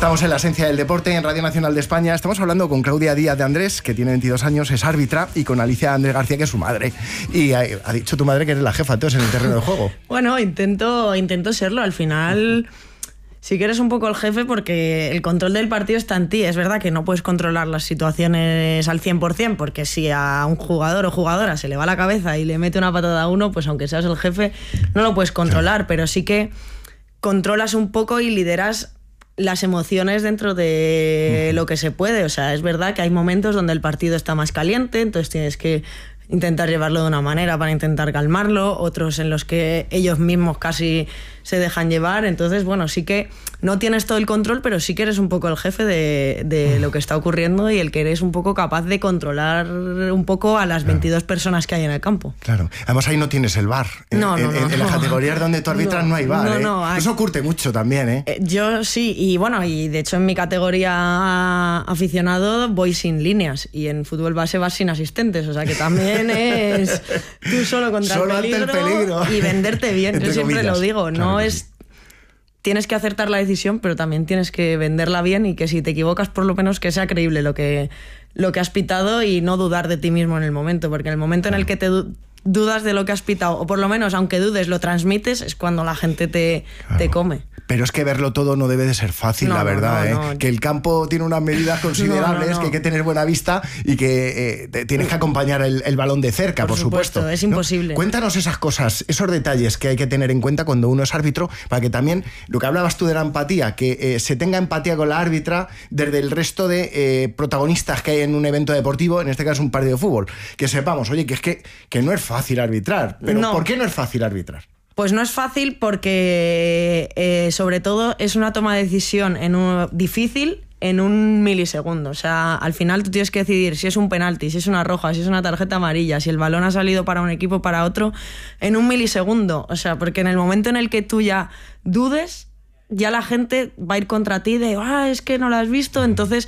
Estamos en la esencia del deporte en Radio Nacional de España. Estamos hablando con Claudia Díaz de Andrés, que tiene 22 años, es árbitra, y con Alicia Andrés García, que es su madre. Y ha dicho tu madre que eres la jefa, entonces, en el terreno de juego. Bueno, intento serlo. Al final sí que eres un poco el jefe porque el control del partido está en ti. Es verdad que no puedes controlar las situaciones al 100%, porque si a un jugador o jugadora se le va la cabeza y le mete una patada a uno, pues aunque seas el jefe, no lo puedes controlar, claro. Pero sí que controlas un poco y lideras las emociones dentro de lo que se puede. O sea, es verdad que hay momentos donde el partido está más caliente, entonces tienes que intentar llevarlo de una manera para intentar calmarlo, otros en los que ellos mismos casi se dejan llevar. Entonces, bueno, sí que no tienes todo el control, pero sí que eres un poco el jefe de lo que está ocurriendo y el que eres un poco capaz de controlar un poco a las 22 personas que hay en el campo. Claro. Además, ahí no tienes el VAR. En las categorías donde tú arbitras no hay VAR. Eso curte mucho también, ¿eh? Yo sí, y bueno, y de hecho en mi categoría aficionado voy sin líneas, y en fútbol base vas sin asistentes, o sea que también es tú solo contra el peligro y venderte bien. Yo siempre lo digo, no es... Tienes que acertar la decisión, pero también tienes que venderla bien, y que si te equivocas, por lo menos que sea creíble lo que has pitado, y no dudar de ti mismo en el momento, porque en el momento en el que te dudas de lo que has pitado, o por lo menos aunque dudes lo transmites, es cuando la gente te come. Pero es que verlo todo no debe de ser fácil, la verdad, ¿eh? Que el campo tiene unas medidas considerables, que hay que tener buena vista y que tienes que acompañar el balón de cerca, por supuesto. Es imposible. Cuéntanos esas cosas, esos detalles que hay que tener en cuenta cuando uno es árbitro, para que también, lo que hablabas tú de la empatía, que se tenga empatía con la árbitra desde el resto de protagonistas que hay en un evento deportivo, en este caso un partido de fútbol. Que sepamos, oye, que no es fácil arbitrar. Pero ¿por qué no es fácil arbitrar? Pues no es fácil porque, sobre todo, es una toma de decisión difícil en un milisegundo. O sea, al final tú tienes que decidir si es un penalti, si es una roja, si es una tarjeta amarilla, si el balón ha salido para un equipo o para otro, en un milisegundo. O sea, porque en el momento en el que tú ya dudes, ya la gente va a ir contra ti de es que no lo has visto. Entonces,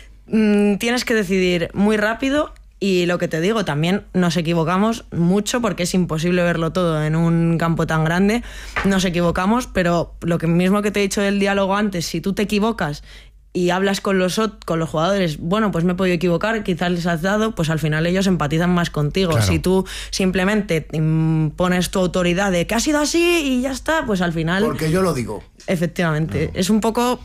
tienes que decidir muy rápido. Y lo que te digo, también nos equivocamos mucho, porque es imposible verlo todo en un campo tan grande. Nos equivocamos, pero lo mismo que te he dicho del diálogo antes, si tú te equivocas y hablas con los jugadores, bueno, pues me he podido equivocar, quizás les has dado, pues al final ellos empatizan más contigo. Claro. Si tú simplemente pones tu autoridad de que ha sido así y ya está, pues al final... Porque yo lo digo. Efectivamente. Es un poco...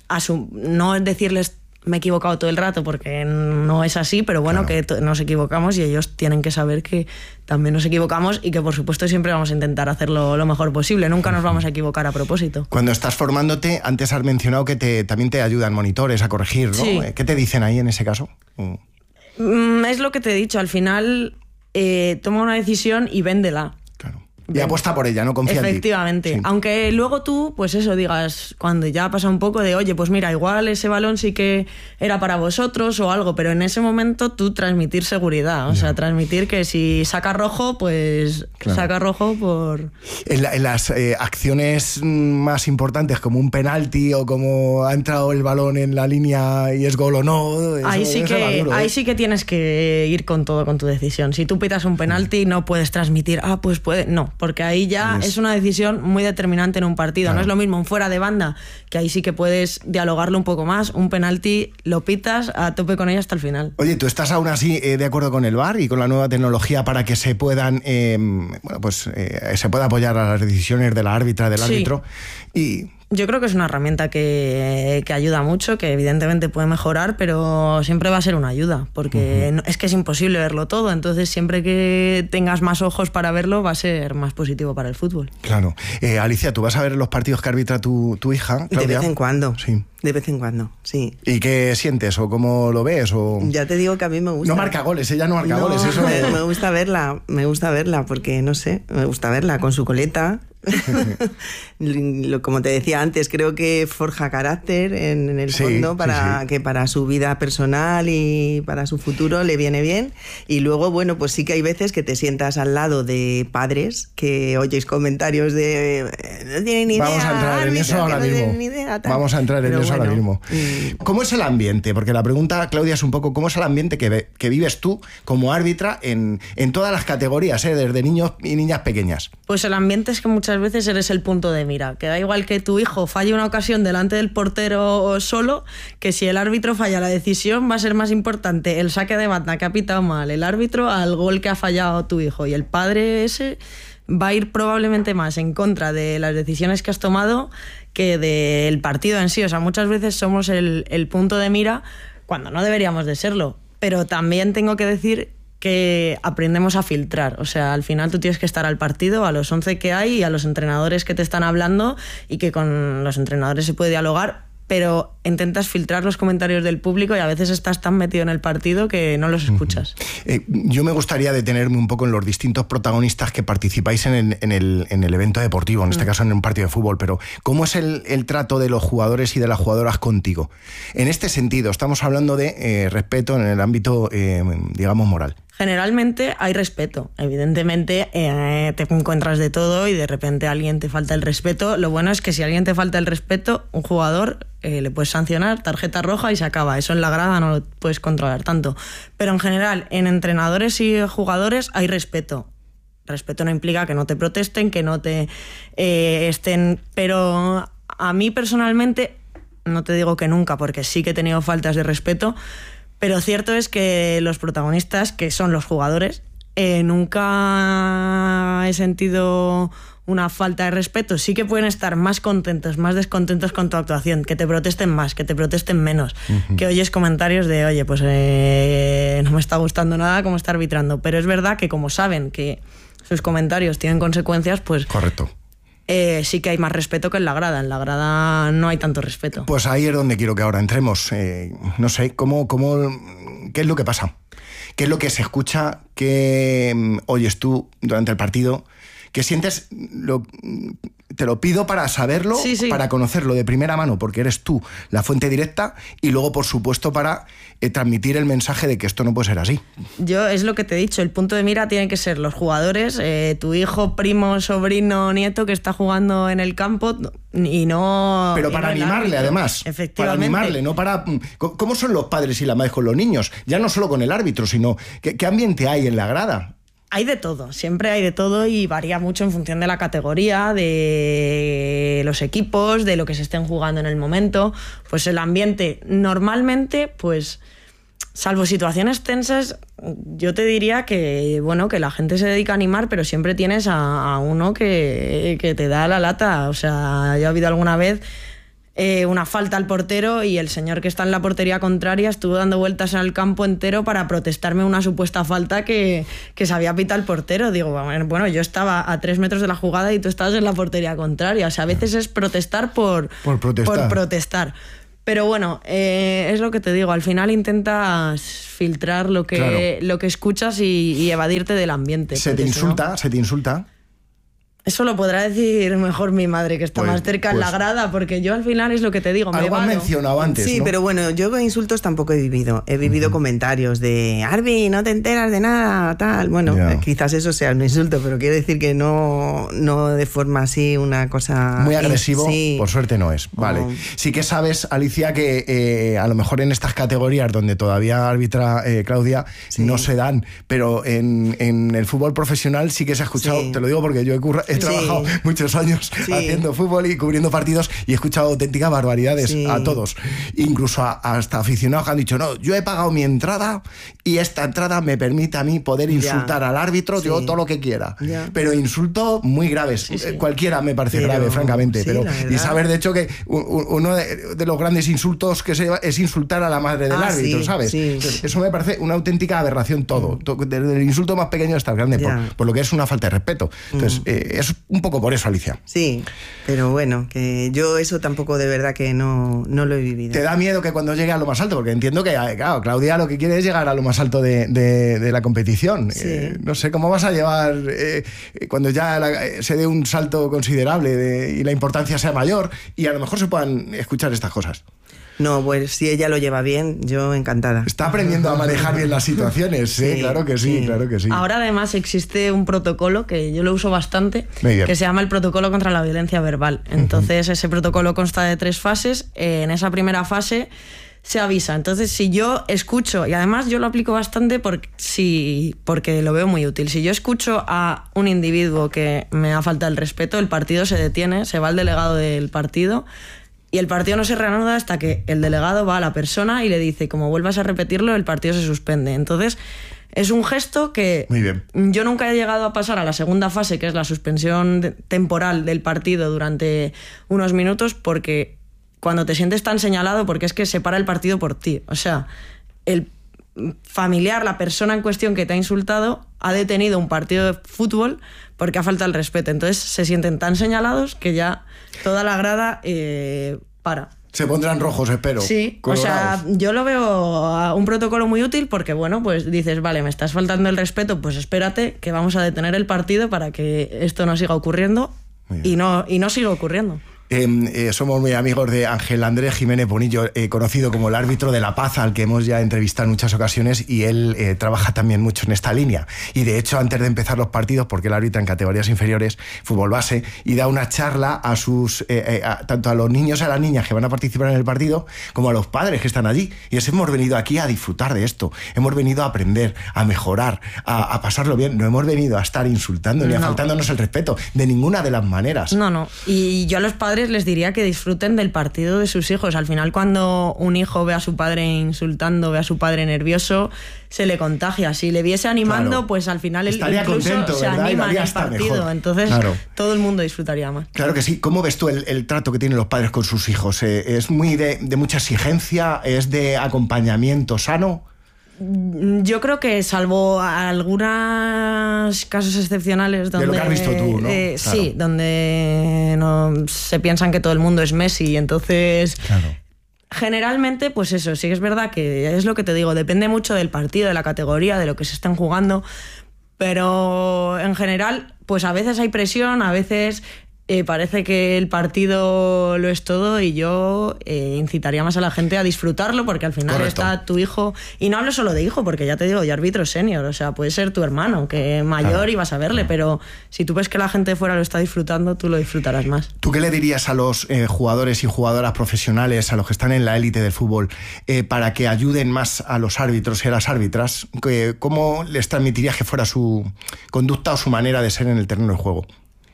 no es decirles... me he equivocado todo el rato, porque no es así, pero bueno, claro, que nos equivocamos, y ellos tienen que saber que también nos equivocamos, y que por supuesto siempre vamos a intentar hacerlo lo mejor posible. Nunca nos vamos a equivocar a propósito. Cuando estás formándote, antes has mencionado que también te ayudan monitores a corregir, ¿no? Sí. ¿Qué te dicen ahí en ese caso? Es lo que te he dicho, al final toma una decisión y véndela. Y apuesta por ella, no confía en ti. Efectivamente. Sí. Aunque luego tú, pues eso, digas, cuando ya pasa un poco de, oye, pues mira, igual ese balón sí que era para vosotros o algo, pero en ese momento tú transmitir seguridad, o sea, transmitir que si saca rojo, pues saca rojo por... En las acciones más importantes, como un penalti o como ha entrado el balón en la línea y es gol o no... Ahí sí que tienes que ir con todo, con tu decisión. Si tú pitas un penalti, no puedes transmitir, pues puede... No, porque ahí ya es una decisión muy determinante en un partido. Claro. No es lo mismo un fuera de banda, que ahí sí que puedes dialogarlo un poco más. Un penalti lo pitas a tope con ella hasta el final. Oye, ¿tú estás aún así de acuerdo con el VAR y con la nueva tecnología para que se puedan se pueda apoyar a las decisiones de la árbitra, del árbitro? Y... Yo creo que es una herramienta que ayuda mucho, que evidentemente puede mejorar, pero siempre va a ser una ayuda, porque es que es imposible verlo todo. Entonces, siempre que tengas más ojos para verlo, va a ser más positivo para el fútbol. Claro. Alicia, ¿tú vas a ver los partidos que arbitra tu hija, Claudia? De vez en cuando. Sí. De vez en cuando, sí. ¿Y qué sientes o cómo lo ves? Ya te digo que a mí me gusta. No marca goles, ella no marca goles. Eso... me gusta verla, porque no sé, me gusta verla con su coleta. Como te decía antes, creo que forja carácter en el fondo que para su vida personal y para su futuro le viene bien. Y luego, bueno, pues sí que hay veces que te sientas al lado de padres que oyes comentarios de no tienen ni idea. Vamos a entrar en eso ahora mismo. Ahora mismo. ¿Cómo es el ambiente? Porque la pregunta, Claudia, es un poco ¿cómo es el ambiente que vives tú como árbitra en todas las categorías, desde niños y niñas pequeñas? Pues el ambiente es que muchas muchas veces eres el punto de mira, que da igual que tu hijo falle una ocasión delante del portero solo, que si el árbitro falla la decisión va a ser más importante el saque de banda que ha pitado mal el árbitro al gol que ha fallado tu hijo, y el padre ese va a ir probablemente más en contra de las decisiones que has tomado que del partido en sí. O sea, muchas veces somos el punto de mira cuando no deberíamos de serlo, pero también tengo que decir que aprendemos a filtrar. O sea, al final tú tienes que estar al partido, a los 11 que hay y a los entrenadores que te están hablando, y que con los entrenadores se puede dialogar, pero intentas filtrar los comentarios del público y a veces estás tan metido en el partido que no los escuchas. Yo me gustaría detenerme un poco en los distintos protagonistas que participáis en el evento deportivo, en este caso en un partido de fútbol, pero ¿cómo es el trato de los jugadores y de las jugadoras contigo? En este sentido, estamos hablando de respeto en el ámbito, digamos, moral. Generalmente hay respeto. Evidentemente te encuentras de todo y de repente a alguien te falta el respeto. Lo bueno es que si a alguien te falta el respeto, un jugador le puedes sancionar, tarjeta roja y se acaba. Eso en la grada no lo puedes controlar tanto. Pero en general, en entrenadores y jugadores hay respeto. Respeto no implica que no te protesten, que no te estén... Pero a mí personalmente, no te digo que nunca, porque sí que he tenido faltas de respeto, pero cierto es que los protagonistas, que son los jugadores, nunca he sentido una falta de respeto. Sí que pueden estar más contentos, más descontentos con tu actuación, que te protesten más, que te protesten menos, que oyes comentarios de, oye, pues no me está gustando nada cómo está arbitrando. Pero es verdad que como saben que sus comentarios tienen consecuencias, pues... Correcto. Sí que hay más respeto que en la grada. En la grada no hay tanto respeto. Pues ahí es donde quiero que ahora entremos. No sé, ¿qué es lo que pasa? ¿Qué es lo que se escucha? ¿Qué oyes tú durante el partido? ¿Qué sientes? Te lo pido para saberlo, sí. Para conocerlo de primera mano, porque eres tú la fuente directa, y luego, por supuesto, para transmitir el mensaje de que esto no puede ser así. Yo, es lo que te he dicho, el punto de mira tiene que ser los jugadores, tu hijo, primo, sobrino, nieto que está jugando en el campo, y no... Pero para animarle, además. Efectivamente. Para animarle, no para... ¿Cómo son los padres y las madres con los niños? Ya no solo con el árbitro, sino... ¿Qué ambiente hay en la grada? Hay de todo, siempre hay de todo, y varía mucho en función de la categoría, de los equipos, de lo que se estén jugando en el momento. Pues el ambiente normalmente, pues salvo situaciones tensas, yo te diría que, bueno, que la gente se dedica a animar, pero siempre tienes a uno que te da la lata. O sea, yo ha habido alguna vez una falta al portero y el señor que está en la portería contraria estuvo dando vueltas en el campo entero para protestarme una supuesta falta que se había pitado el portero. Digo, bueno, yo estaba a 3 metros de la jugada y tú estabas en la portería contraria. O sea, a veces es protestar por protestar. Pero bueno, es lo que te digo, al final intentas filtrar lo que escuchas y evadirte del ambiente. ¿Se te insulta? Eso lo podrá decir mejor mi madre, que está más cerca en la grada, porque yo al final es lo que te digo, me algo has mencionado antes, sí, ¿no? Pero bueno, yo con insultos tampoco he vivido. He vivido comentarios de Arbi, no te enteras de nada, tal. Bueno, quizás eso sea un insulto, pero quiero decir que no de forma así, una cosa... Muy agresivo, sí. Por suerte no es. Vale. Sí que sabes, Alicia, que a lo mejor en estas categorías donde todavía arbitra Claudia, no se dan, pero en el fútbol profesional sí que se ha escuchado, te lo digo porque yo he trabajado muchos años haciendo fútbol y cubriendo partidos y he escuchado auténticas barbaridades a todos, incluso hasta aficionados que han dicho, no, yo he pagado mi entrada y esta entrada me permite a mí poder insultar al árbitro, digo todo lo que quiera, pero insultos muy graves, cualquiera me parece grave, francamente, y saber de hecho que uno de los grandes insultos que se lleva es insultar a la madre del árbitro, ¿sabes? Entonces, eso me parece una auténtica aberración todo, desde el insulto más pequeño hasta el grande, por lo que es una falta de respeto. Entonces, es un poco por eso, Alicia. Sí, pero bueno, que yo eso tampoco de verdad que no lo he vivido. ¿Te da miedo que cuando llegue a lo más alto? Porque entiendo que, claro, Claudia lo que quiere es llegar a lo más alto de la competición. Sí. No sé, ¿cómo vas a llevar cuando ya se dé un salto considerable y la importancia sea mayor y a lo mejor se puedan escuchar estas cosas? No, pues si ella lo lleva bien, yo encantada. Está aprendiendo a manejar bien las situaciones, sí, claro que sí, claro que sí. Ahora además existe un protocolo que yo lo uso bastante, que se llama el protocolo contra la violencia verbal. Entonces ese protocolo consta de 3 fases. En esa primera fase se avisa. Entonces, si yo escucho, y además yo lo aplico bastante porque lo veo muy útil, si yo escucho a un individuo que me ha faltado el respeto, el partido se detiene, se va el delegado del partido y el partido no se reanuda hasta que el delegado va a la persona y le dice, como vuelvas a repetirlo, el partido se suspende. Entonces, es un gesto que yo nunca he llegado a pasar a la segunda fase, que es la suspensión temporal del partido durante unos minutos, porque cuando te sientes tan señalado, porque es que se para el partido por ti. O sea, el familiar, la persona en cuestión que te ha insultado, ha detenido un partido de fútbol porque ha faltado el respeto. Entonces se sienten tan señalados que ya toda la grada para. Se pondrán rojos, espero. Sí, colorados. O sea, yo lo veo un protocolo muy útil porque, bueno, pues dices, vale, me estás faltando el respeto, pues espérate que vamos a detener el partido para que esto no siga ocurriendo y no siga ocurriendo. Somos muy amigos de Ángel Andrés Jiménez Bonillo, conocido como el árbitro de La Paz, al que hemos ya entrevistado en muchas ocasiones, y él trabaja también mucho en esta línea. Y de hecho, antes de empezar los partidos, porque él arbitra en categorías inferiores, fútbol base, y da una charla a tanto a los niños y a las niñas que van a participar en el partido, como a los padres que están allí. Y hemos venido aquí a disfrutar de esto, hemos venido a aprender, a mejorar, a pasarlo bien. No hemos venido a estar insultando ni a faltándonos el respeto, de ninguna de las maneras. No. Y yo a los padres les diría que disfruten del partido de sus hijos. Al final, cuando un hijo ve a su padre insultando, ve a su padre nervioso, se le contagia. Si le viese animando, claro, pues al final él incluso contento, se anima en el partido. Mejor. Entonces, claro, todo el mundo disfrutaría más. Claro que sí. ¿Cómo ves tú el trato que tienen los padres con sus hijos? ¿Es muy de mucha exigencia? ¿Es de acompañamiento sano? Yo creo que, salvo algunos casos excepcionales donde... De lo que has visto tú, ¿no? Claro. Sí, donde se piensan que todo el mundo es Messi, y entonces... Claro. Generalmente, pues eso, sí que es verdad que es lo que te digo, depende mucho del partido, de la categoría, de lo que se estén jugando, pero en general, pues a veces hay presión, a veces... parece que el partido lo es todo, y yo incitaría más a la gente a disfrutarlo, porque al final Correcto. Está tu hijo, y no hablo solo de hijo, porque ya te digo, yo arbitro senior, o sea, puede ser tu hermano, que mayor, claro, y vas a verle, pero si tú ves que la gente de fuera lo está disfrutando, tú lo disfrutarás más. ¿Tú qué le dirías a los jugadores y jugadoras profesionales, a los que están en la élite del fútbol, para que ayuden más a los árbitros y a las árbitras? ¿Cómo les transmitirías que fuera su conducta o su manera de ser en el terreno de juego?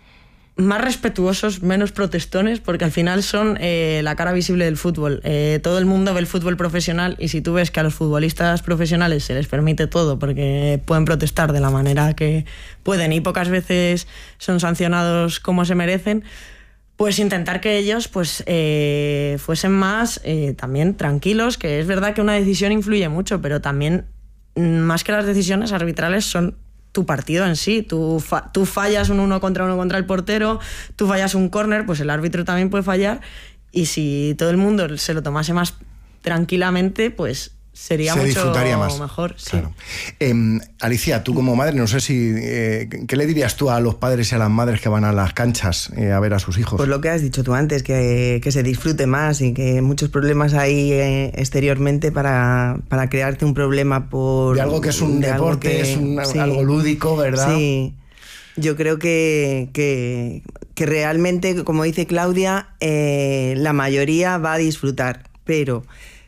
Más respetuosos, menos protestones, porque al final son la cara visible del fútbol. Todo el mundo ve el fútbol profesional, y si tú ves que a los futbolistas profesionales se les permite todo porque pueden protestar de la manera que pueden y pocas veces son sancionados como se merecen, pues intentar que ellos pues fuesen más también tranquilos, que es verdad que una decisión influye mucho, pero también, más que las decisiones arbitrales, son tu partido en sí. Tú fallas un 1 contra 1 contra el portero, tú fallas un córner, pues el árbitro también puede fallar, y si todo el mundo se lo tomase más tranquilamente, pues sería mucho más mejor. Claro. Sí. Alicia, tú como madre, no sé si... ¿qué le dirías tú a los padres y a las madres que van a las canchas a ver a sus hijos? Pues lo que has dicho tú antes, que se disfrute más, y que muchos problemas hay exteriormente para crearte un problema por... De algo que es un deporte, sí, algo lúdico, ¿verdad? Sí. Yo creo que realmente, como dice Claudia, la mayoría va a disfrutar, pero...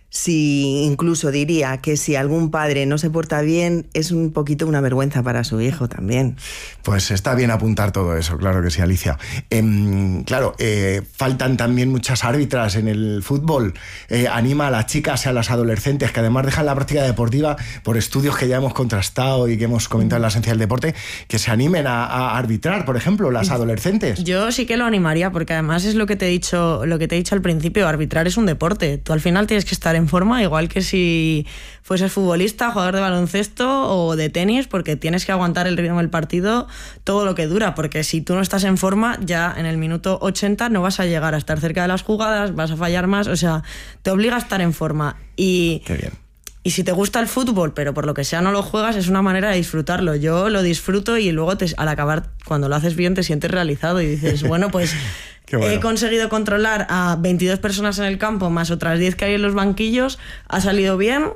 Sí, incluso diría que si algún padre no se porta bien, es un poquito una vergüenza para su hijo también. Pues está bien apuntar todo eso, claro que sí, Alicia. Claro, faltan también muchas árbitras en el fútbol. Anima a las chicas y a las adolescentes, que además dejan la práctica deportiva por estudios que ya hemos contrastado y que hemos comentado en la esencia del deporte, que se animen a arbitrar, por ejemplo, las adolescentes. Yo sí que lo animaría, porque además es lo que te he dicho al principio, arbitrar es un deporte. Tú al final tienes que estar en forma, igual que si fueses futbolista, jugador de baloncesto o de tenis, porque tienes que aguantar el ritmo del partido todo lo que dura, porque si tú no estás en forma, ya en el minuto 80 no vas a llegar a estar cerca de las jugadas, vas a fallar más, o sea, te obliga a estar en forma. Qué bien. Y si te gusta el fútbol, pero por lo que sea no lo juegas, es una manera de disfrutarlo. Yo lo disfruto, y luego al acabar, cuando lo haces bien, te sientes realizado y dices, bueno, pues... Bueno. He conseguido controlar a 22 personas en el campo, más otras 10 que hay en los banquillos, ha salido bien,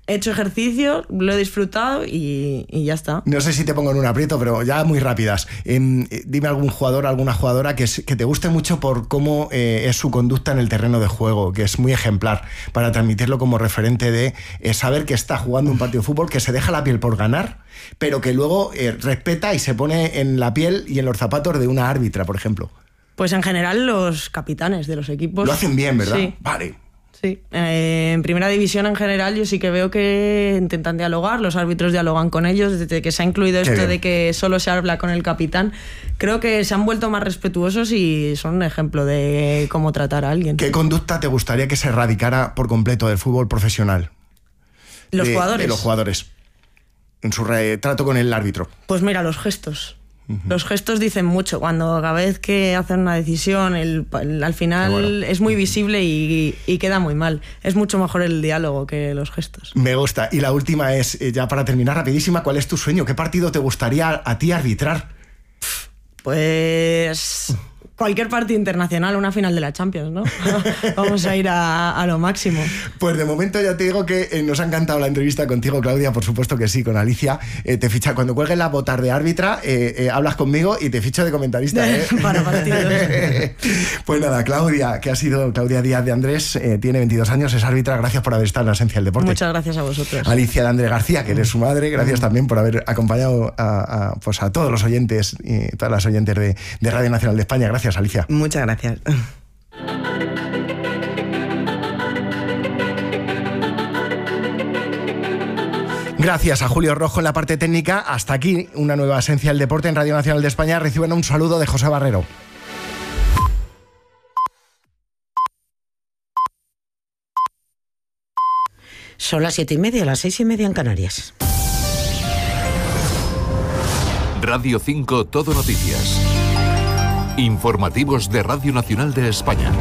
he hecho ejercicio, lo he disfrutado y ya está. No sé si te pongo en un aprieto, pero ya muy rápidas. Dime algún jugador, alguna jugadora que te guste mucho por cómo es su conducta en el terreno de juego, que es muy ejemplar, para transmitirlo como referente de saber que está jugando un partido de fútbol, que se deja la piel por ganar, pero que luego respeta y se pone en la piel y en los zapatos de una árbitra, por ejemplo. Pues en general los capitanes de los equipos. Lo hacen bien, ¿verdad? Sí. Vale. Sí, en primera división en general yo sí que veo que intentan dialogar, los árbitros dialogan con ellos, desde que se ha incluido esto de que solo se habla con el capitán, creo que se han vuelto más respetuosos y son un ejemplo de cómo tratar a alguien. ¿Qué conducta te gustaría que se erradicara por completo del fútbol profesional? Los jugadores. De los jugadores, en su trato con el árbitro. Pues mira, los gestos. Los gestos dicen mucho. Cuando cada vez que hacen una decisión, al final es muy visible y queda muy mal. Es mucho mejor el diálogo que los gestos. Me gusta. Y la última es, ya para terminar, rapidísima, ¿cuál es tu sueño? ¿Qué partido te gustaría a ti arbitrar? Pues cualquier partido internacional, una final de la Champions, ¿no? Vamos a ir a lo máximo. Pues de momento ya te digo que nos ha encantado la entrevista contigo, Claudia, por supuesto que sí, con Alicia. Te ficha, cuando cuelgues la botas de árbitra, hablas conmigo y te ficho de comentarista. Para partidos. Pues nada, Claudia, que ha sido Claudia Díaz de Andrés, tiene 22 años, es árbitra, gracias por haber estado en la Esencia del Deporte. Muchas gracias a vosotros. Alicia de Andrés García, que eres su madre, gracias también por haber acompañado a todos los oyentes y todas las oyentes de Radio Nacional de España. Gracias, Alicia. Muchas gracias. Gracias a Julio Rojo en la parte técnica. Hasta aquí una nueva Esencia del Deporte en Radio Nacional de España. Reciben un saludo de José Barrero. Son las 7:30, las 6:30 en Canarias. Radio 5 Todo Noticias. Informativos de Radio Nacional de España.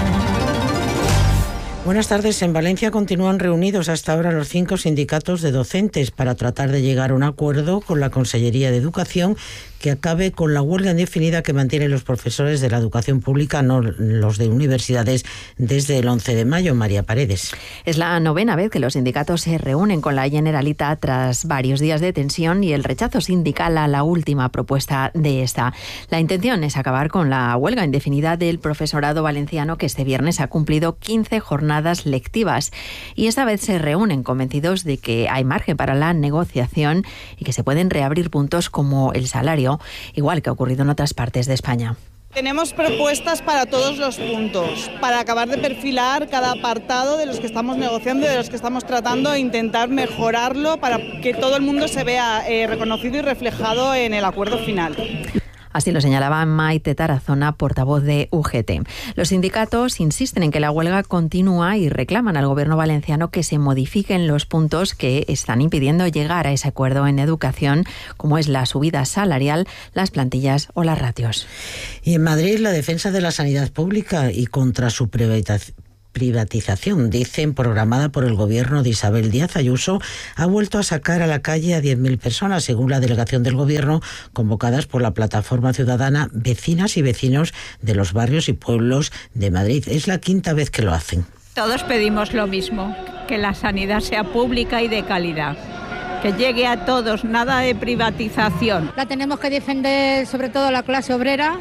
Buenas tardes. En Valencia continúan reunidos hasta ahora los 5 sindicatos de docentes para tratar de llegar a un acuerdo con la Consellería de Educación que acabe con la huelga indefinida que mantienen los profesores de la educación pública, no los de universidades, desde el 11 de mayo. María Paredes. Es la 9ª vez que los sindicatos se reúnen con la Generalitat tras varios días de tensión y el rechazo sindical a la última propuesta de esta. La intención es acabar con la huelga indefinida del profesorado valenciano, que este viernes ha cumplido 15 jornadas lectivas. Y esta vez se reúnen convencidos de que hay margen para la negociación y que se pueden reabrir puntos como el salario, igual que ha ocurrido en otras partes de España. Tenemos propuestas para todos los puntos, para acabar de perfilar cada apartado de los que estamos negociando, de los que estamos tratando, e intentar mejorarlo para que todo el mundo se vea reconocido y reflejado en el acuerdo final. Así lo señalaba Maite Tarazona, portavoz de UGT. Los sindicatos insisten en que la huelga continúa y reclaman al gobierno valenciano que se modifiquen los puntos que están impidiendo llegar a ese acuerdo en educación, como es la subida salarial, las plantillas o las ratios. Y en Madrid, la defensa de la sanidad pública y contra su privatización, dicen, programada por el gobierno de Isabel Díaz Ayuso, ha vuelto a sacar a la calle a 10.000 personas, según la delegación del gobierno, convocadas por la plataforma ciudadana Vecinas y Vecinos de los barrios y pueblos de Madrid. Es la 5ª vez que lo hacen. Todos pedimos lo mismo, que la sanidad sea pública y de calidad, que llegue a todos, nada de privatización. La tenemos que defender sobre todo la clase obrera,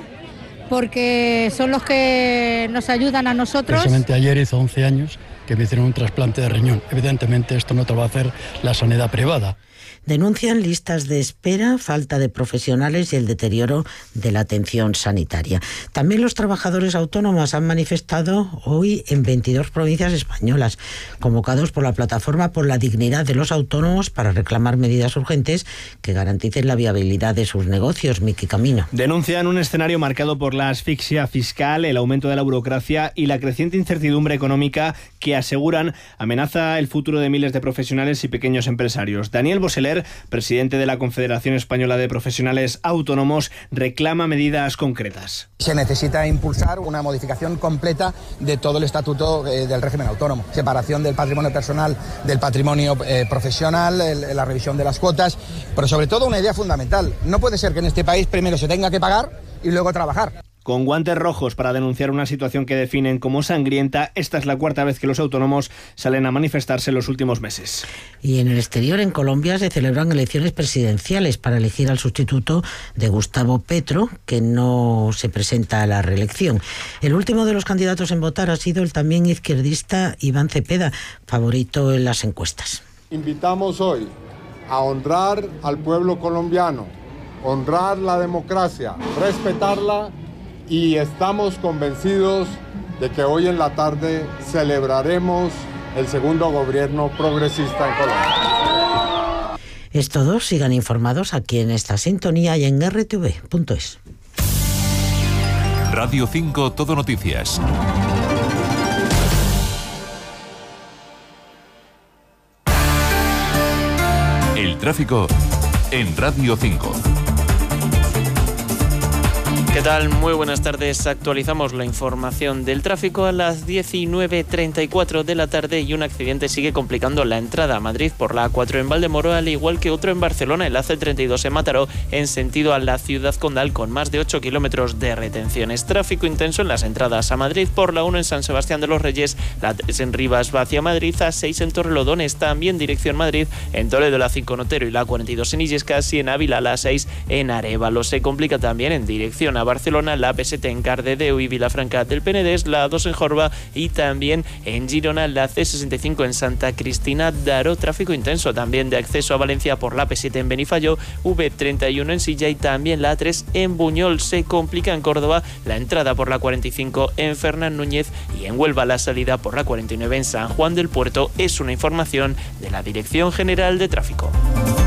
porque son los que nos ayudan a nosotros. Precisamente ayer hizo 11 años que me hicieron un trasplante de riñón. Evidentemente esto no te lo va a hacer la sanidad privada. Denuncian listas de espera, falta de profesionales y el deterioro de la atención sanitaria. También los trabajadores autónomos han manifestado hoy en 22 provincias españolas, convocados por la Plataforma por la Dignidad de los Autónomos para reclamar medidas urgentes que garanticen la viabilidad de sus negocios. Miki Camino. Denuncian un escenario marcado por la asfixia fiscal, el aumento de la burocracia y la creciente incertidumbre económica que, aseguran, amenaza el futuro de miles de profesionales y pequeños empresarios. Daniel Boseler, presidente de la Confederación Española de Profesionales Autónomos, reclama medidas concretas. Se necesita impulsar una modificación completa de todo el estatuto del régimen autónomo. Separación del patrimonio personal del patrimonio profesional, la revisión de las cuotas, pero sobre todo una idea fundamental. No puede ser que en este país primero se tenga que pagar y luego trabajar. con guantes rojos para denunciar una situación que definen como sangrienta. Esta es la cuarta vez que los autónomos salen a manifestarse en los últimos meses. Y en el exterior, en Colombia, se celebran elecciones presidenciales para elegir al sustituto de Gustavo Petro, que no se presenta a la reelección. El último de los candidatos en votar ha sido el también izquierdista Iván Cepeda, favorito en las encuestas. Invitamos hoy a honrar al pueblo colombiano, honrar la democracia, respetarla, y estamos convencidos de que hoy en la tarde celebraremos el segundo gobierno progresista en Colombia. Es todo, sigan informados aquí en esta sintonía y en rtv.es. Radio 5 Todo Noticias. El tráfico en Radio 5. ¿Qué tal? Muy buenas tardes. Actualizamos la información del tráfico a las 19:34 de la tarde y un accidente sigue complicando la entrada a Madrid por la A4 en Valdemoro, al igual que otro en Barcelona, el AC32 en Mataró, en sentido a la ciudad condal, con más de 8 kilómetros de retenciones. Tráfico intenso en las entradas a Madrid por la 1 en San Sebastián de los Reyes, la 3 en Rivas va hacia Madrid, A6 en Torrelodones, también dirección Madrid, en Toledo la 5 en Otero y la 42 en Illescas, y en Ávila la 6 en Arévalo. Se complica también en dirección a Barcelona, la P7 en Cardedeu y Vilafranca del Penedès, la 2 en Jorba, y también en Girona la C65 en Santa Cristina d'Aro. Tráfico intenso también de acceso a Valencia por la P7 en Benifallo, V31 en Silla y también la A3 en Buñol. Se complica en Córdoba la entrada por la 45 en Fernán Núñez, y en Huelva la salida por la 49 en San Juan del Puerto. Es una información de la Dirección General de Tráfico.